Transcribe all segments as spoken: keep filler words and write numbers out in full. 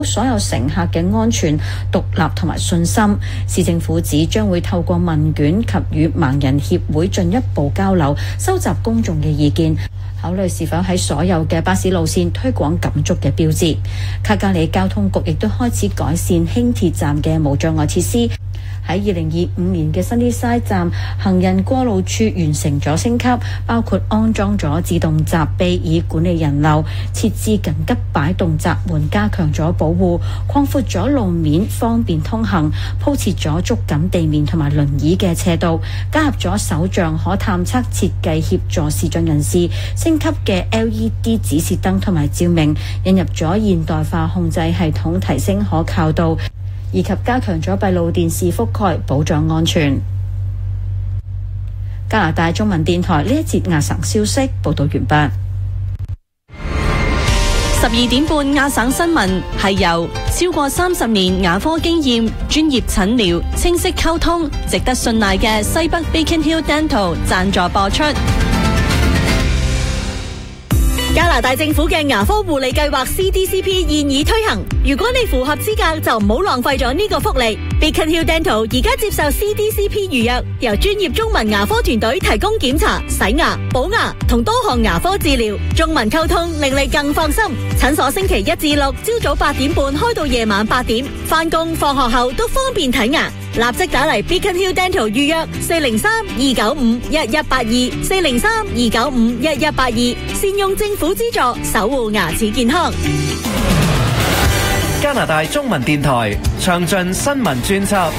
所有乘客嘅安全、獨立同埋信心。市政府指將會透過問卷及與盲人協會進一步交流，收集公眾嘅意見，考慮是否喺所有嘅巴士路線推廣禁足嘅標誌。卡加里交通局亦都開始改善輕鐵站嘅無障礙設施。喺二零二五年嘅新啲西站行人過路處完成咗升級，包括安裝咗自動閘臂以管理人流，設置緊急擺動閘門，加強咗保護，擴闊咗路面方便通行，鋪設咗捉緊地面同埋輪椅嘅斜道，加入咗手杖可探測設計協助視障人士，升級嘅 L E D 指示燈同埋照明，引入咗現代化控制系統，提升可靠度，以及加強咗閉路電視覆蓋，保障安全。加拿大中文電台呢一節亞省消息報道完畢。 十二點半亞省新聞係由超過三十年牙科經驗、專業診療、清晰溝通、值得信賴嘅西北 Beacon Hill Dental 贊助播出。 加拿大政府嘅牙科護理計劃 C D C P 現已推行，如果你符合資格，就唔好浪費咗呢個福利。Beacon Hill Dental 而家接受 C D C P 預約，由專業中文牙科團隊提供檢查、洗牙、補牙同多項牙科治療，中文溝通令你更放心。診所星期一至六朝早八點半開到夜晚八點，返工放學後都方便睇牙。立即打嚟 Beacon Hill Dental 預約四零三二九五一一八二四零三二九五一一八二，善用政府資助守護牙齒健康。 加拿大中文電台詳盡新聞專輯。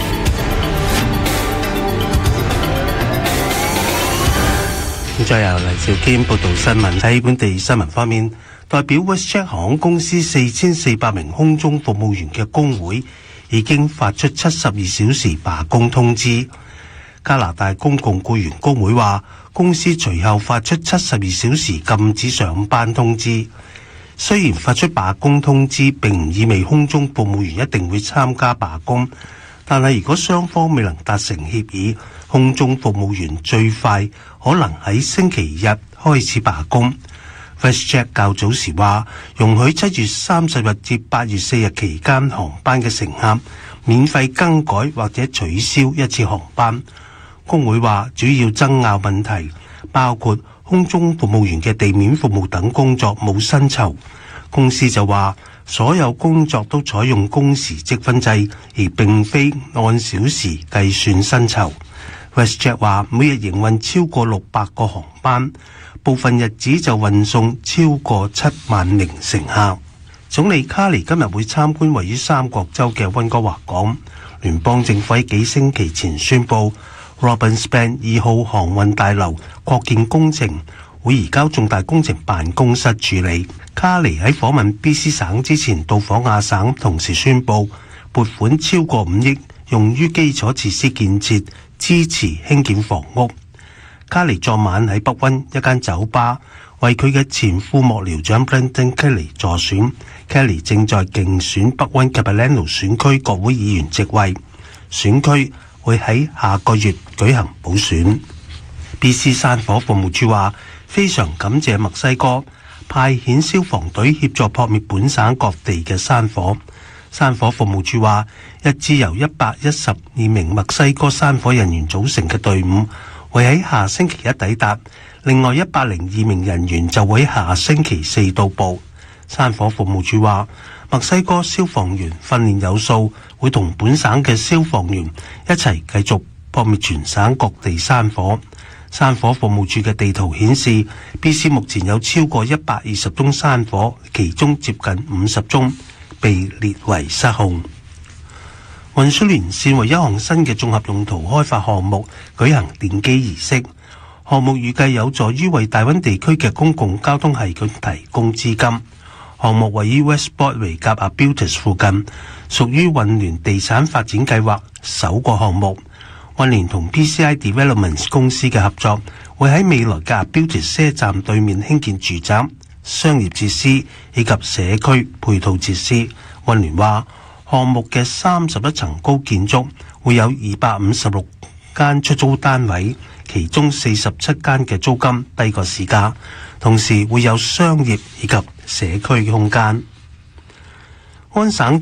再由黎兆堅報道新聞。喺本地新聞方面，代表 WestJet 航空公司四千四百名空中服務員嘅工會已經發出七十二小時罷工通知。加拿大公共僱員工會話，公司隨後發出七十二小時禁止上班通知。雖然發出罷工通知並唔意味空中服務員一定會參加罷工，但係如果雙方未能達成協議，空中服務員最快可能喺星期日開始罷工。WestJet 較早時話，容許七月三十日至八月四日期間航班嘅乘客免費更改或者取消一次航班。工會話，主要爭拗問題包括空中服務員嘅地面服務等工作冇薪酬。公司就話，所有工作都採用工時積分制，而並非按小時計算薪酬。WestJet 話，每日營運超過六百個航班，部分日子就運送超過七萬名乘客。總理卡尼今日會參觀位於三角洲嘅溫哥華港。聯邦政府喺幾星期前宣布，Robins Band 二號航運大樓擴建工程會移交重大工程辦公室處理。卡尼喺訪問 B C 省之前到訪亞省，同時宣布撥款超過五億用於基礎設施建設，支持興建房屋。卡尼昨晚喺北溫一間酒吧為佢嘅前副幕僚長 Brendan Kelly 助選。Kelly 正在競選北溫 Capilano 選區國會議員席位，選區會喺下個月舉行補選。B C 山火服務處話，非常感謝墨西哥派遣消防隊協助撲滅本省各地嘅山火。山火服務處話，一支由一百一十二名墨西哥山火人員組成嘅隊伍會喺下星期一抵達，另外一百零二名人員就會喺下星期四到埗。山火服務處話，墨西哥消防員訓練有素，會同本省嘅消防員一齊繼續撲滅全省各地山火。山火服務處嘅地圖顯示 ，B C 目前有超過一百二十宗山火，其中接近五十宗被列為失控。運輸連線為一項新嘅綜合用途開發項目舉行奠基儀式，項目預計有助於為大溫地區嘅公共交通系統提供資金。項目位於 West Broadway 及 Abildas 附近，屬於運聯地產發展計劃首個項目。運聯同 P C I Developments 公司嘅合作，會喺未來嘅 Abildas 車站對面興建住宅、商業設施以及社區配套設施。運聯話，項目嘅三十一層高建築會有二百五十六間出租單位，其中四十七間嘅租金低過市價，同時會有商業以及社區空間。 安省